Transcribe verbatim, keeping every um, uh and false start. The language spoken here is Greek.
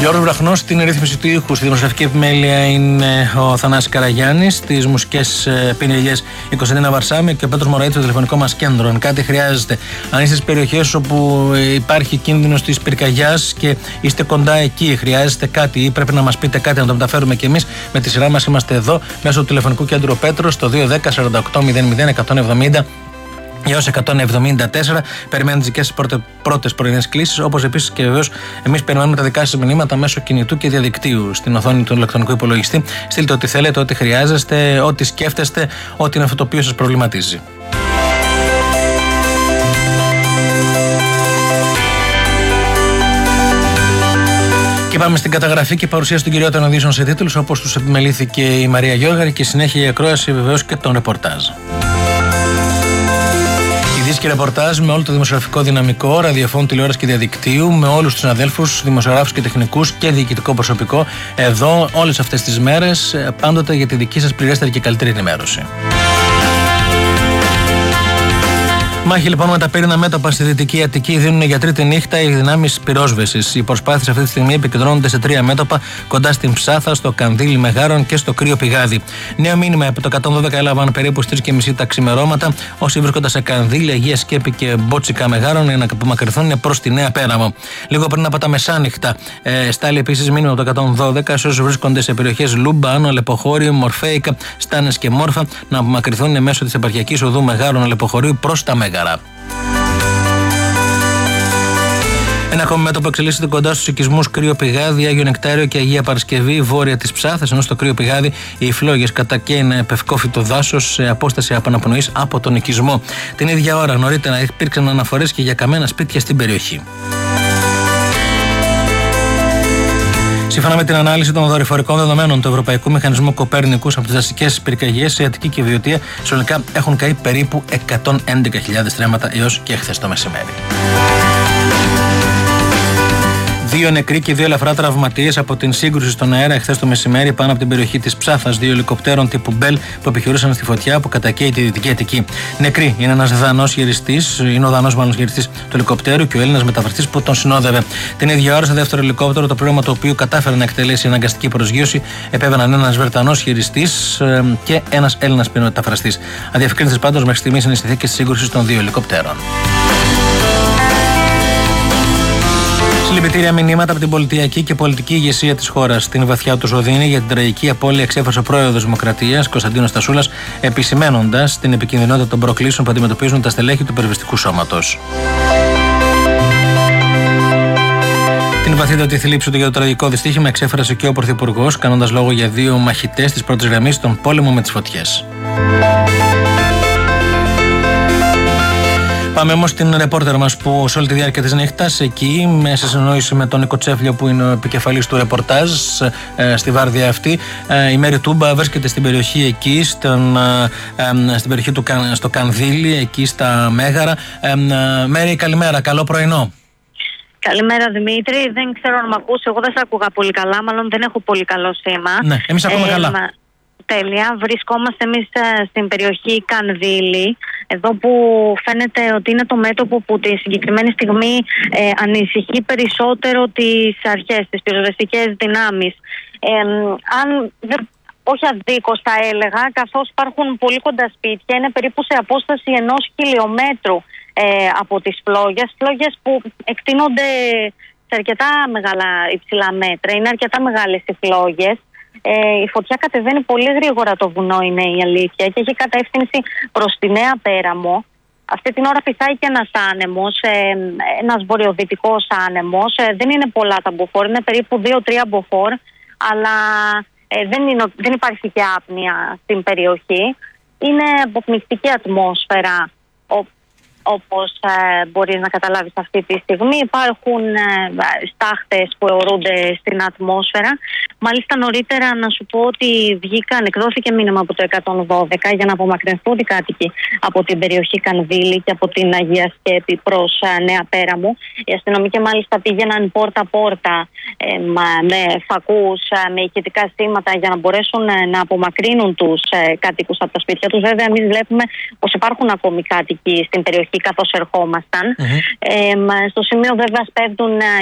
Γιώργος Βραχνός στην ρύθμιση του ήχου. Στη δημοσιογραφική επιμέλεια είναι ο Θανάσης Καραγιάννης. Στις μουσικές πινελιές η Κωνσταντίνα Βαρσάμι και ο Πέτρος Μωραήτης στο τηλεφωνικό μας κέντρο. Αν κάτι χρειάζεται, αν είστε στις περιοχές όπου υπάρχει κίνδυνος της πυρκαγιάς και είστε κοντά εκεί, χρειάζεται κάτι ή πρέπει να μας πείτε κάτι να το μεταφέρουμε κι εμείς, με τη σειρά μας είμαστε εδώ μέσω του τηλεφωνικού κέντρου Πέτρος στο δύο ένα μηδέν σαράντα οκτώ μηδέν μηδέν εκατόν εβδομήντα έως εκατόν εβδομήντα τέσσερα. Περιμένουμε τις δικές σας πρώτες πρωινές κλήσεις, όπως επίσης και βεβαίως εμείς περιμένουμε τα δικά σας μηνύματα μέσω κινητού και διαδικτύου στην οθόνη του ηλεκτρονικού υπολογιστή. Στείλτε ό,τι θέλετε, ό,τι χρειάζεστε, ό,τι σκέφτεστε, ό,τι είναι αυτό το οποίο σας προβληματίζει. Και πάμε στην καταγραφή και παρουσίαση των κυριότερων ειδήσεων σε τίτλους, όπως τους επιμελήθηκε η Μαρία Γιώργαρη, και συνέχεια η ακρόαση βεβαίως και τον ρεπορτάζ. Ειδήσεις και ρεπορτάζ με όλο το δημοσιογραφικό δυναμικό, ραδιοφώνου, τηλεόραση και διαδικτύου, με όλους τους συναδέλφους, δημοσιογράφους και τεχνικούς και διοικητικό προσωπικό, εδώ όλες αυτές τις μέρες, πάντοτε για τη δική σας πληρέστερη και καλύτερη ενημέρωση. Μάχη λοιπόν με τα πύρινα μέτωπα στη Δυτική Αττική δίνουν για τρίτη νύχτα οι δυνάμεις πυρόσβεσης. Οι προσπάθειες αυτή τη στιγμή επικεντρώνονται σε τρία μέτωπα κοντά στην Ψάθα, στο Κανδύλι Μεγάρων και στο Κρύο Πηγάδι. Νέο μήνυμα από το εκατόν δώδεκα έλαβαν περίπου στις τρεις και μισή τα ξημερώματα όσοι βρίσκονται σε Κανδύλι, Αγία Σκέπη και Μπότσικα Μεγάρων για να απομακρυνθούν προς τη Νέα Πέραμο. Λίγο πριν από τα μεσάνυχτα, ε, στάλει επίσης μήνυμα από το εκατόν δώδεκα σε όσους βρίσκονται σε περιοχές Λούμπα, Άνω, Αλεποχώριο, Μορφέικα, Στάνες και Μόρφα να απομακρυνθούν μέσω της επαρχιακής οδού Μεγάρων Αλεποχωρίου προς τα Μέγαρα. Ένα ακόμη μέτωπο εξελίσσεται κοντά στους οικισμούς Κρύο Πηγάδι, Άγιο Νεκτάριο και Αγία Παρασκευή, βόρεια της Ψάθας, ενώ στο Κρύο Πηγάδι οι φλόγες κατακαίουν πευκόφυτο δάσος σε απόσταση απαναπνοής από τον οικισμό. Την ίδια ώρα νωρίτερα υπήρξαν αναφορές και για καμένα σπίτια στην περιοχή. Σύμφωνα με την ανάλυση των δορυφορικών δεδομένων του Ευρωπαϊκού Μηχανισμού Κοπέρνικους από τις δασικές πυρκαγιές, η Αττική και η Βιωτία συνολικά έχουν καεί περίπου εκατόν έντεκα χιλιάδες στρέμματα έως και χθες το μεσημέρι. Δύο νεκροί και δύο ελαφρά τραυματίες από την σύγκρουση στον αέρα εχθές το μεσημέρι πάνω από την περιοχή της Ψάθας. Δύο ελικοπτέρων τύπου Μπέλ που επιχειρούσαν στη φωτιά που κατακαίει τη Δυτική Αττική. Νεκροί είναι ένας Δανός χειριστής, είναι ο Δανός μάλλον χειριστής του ελικοπτέρου και ο Έλληνας μεταφραστής που τον συνόδευε. Την ίδια ώρα, στο δεύτερο ελικόπτερο, το πλήρωμα το οποίο κατάφερε να εκτελέσει αναγκαστική προσγείωση, επέβαιναν ένας Βρετανός χειριστής και ένας Έλληνας μεταφραστής. Αδιευκρίνητες πάντως μέχρι στιγμής είναι οι συνθήκες της σύγκρουσης των δύο ελικοπτέρων. Συλληπιτήρια μηνύματα από την πολιτιακή και πολιτική ηγεσία της χώρας. Στην βαθιά του οδύνη για την τραγική απώλεια εξέφρασε ο πρόεδρος Δημοκρατίας, Κωνσταντίνος Τασούλας, επισημαίνοντας την επικινδυνότητα των προκλήσεων που αντιμετωπίζουν τα στελέχη του Πυροσβεστικού Σώματος. Την βαθύτατη θλίψη του για το τραγικό δυστύχημα εξέφρασε και ο Πρωθυπουργός, κάνοντας λόγο για δύο μαχητές της πρώτης γραμμής στον πόλεμο με τις φωτιές. Πάμε όμως στην ρεπόρτερ μας που σε όλη τη διάρκεια της νύχτας εκεί, σε συνεννόηση με τον Νίκο Τσέφλιο που είναι ο επικεφαλής του ρεπορτάζ ε, στη βάρδια αυτή, ε, η Μέρη Τούμπα βρίσκεται στην περιοχή εκεί, στον, ε, στην περιοχή του στο Κανδύλι, εκεί στα Μέγαρα. Ε, ε, Μέρη, καλημέρα, καλό πρωινό. Καλημέρα Δημήτρη, δεν ξέρω αν με ακούς, εγώ δεν σε άκουγα πολύ καλά, μάλλον δεν έχω πολύ καλό σήμα. Ναι, εμείς ακούμε ε, καλά. Μα... Τέλεια. Βρισκόμαστε εμείς στην περιοχή Κανδύλι, εδώ που φαίνεται ότι είναι το μέτωπο που τη συγκεκριμένη στιγμή ε, ανησυχεί περισσότερο τις αρχές, τις πυροσβεστικές δυνάμεις. Ε, αν δεν, όχι αδίκως θα έλεγα, καθώς υπάρχουν πολύ κοντά σπίτια, είναι περίπου σε απόσταση ενός χιλιόμετρου ε, από τις φλόγες, φλόγες που εκτείνονται σε αρκετά μεγάλα υψηλά μέτρα, είναι αρκετά μεγάλες οι φλόγες. Ε, η φωτιά κατεβαίνει πολύ γρήγορα το βουνό, είναι η αλήθεια, και έχει κατεύθυνση προς τη Νέα Πέραμο. Αυτή την ώρα φυσάει και ένας άνεμος, ε, ένας βορειοδυτικός άνεμος. Ε, δεν είναι πολλά τα μποφόρ, είναι περίπου δύο τρία μποφόρ, αλλά ε, δεν, είναι, δεν υπάρχει και άπνοια στην περιοχή. Είναι αποπνικτική ατμόσφαιρα, όπως ε, μπορείς να καταλάβεις αυτή τη στιγμή. Υπάρχουν ε, στάχτες που αιωρούνται στην ατμόσφαιρα. Μάλιστα νωρίτερα να σου πω ότι βγήκαν, εκδόθηκε μήνυμα από το εκατόν δώδεκα για να απομακρυνθούν οι κάτοικοι από την περιοχή Κανδύλι και από την Αγία Σκέπη προς ε, Νέα Πέραμο. Οι αστυνομικοί μάλιστα πήγαιναν πόρτα-πόρτα ε, με φακούς, ε, με ηχητικά σήματα για να μπορέσουν ε, να απομακρύνουν τους ε, κάτοικους από τα σπίτια τους. Βέβαια εμείς βλέπουμε πως υπάρχουν ακόμη κάτοικοι στην περιοχή καθώς ερχόμασταν. Mm-hmm. Ε, στο σημείο βέβαια σπέβδουν